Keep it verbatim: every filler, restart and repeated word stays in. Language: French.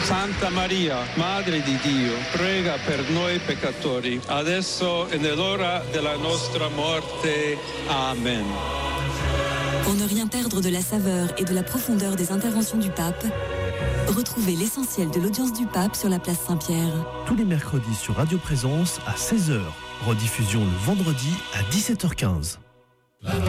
Santa Maria, Madre di Dio, prega per noi peccatori, adesso e nell'ora della nostra morte. Amen. Pour ne rien perdre de la saveur et de la profondeur des interventions du pape, retrouvez l'essentiel de l'audience du pape sur la place Saint-Pierre. Tous les mercredis sur Radio Présence à seize heures. Rediffusion le vendredi à dix-sept heures quinze.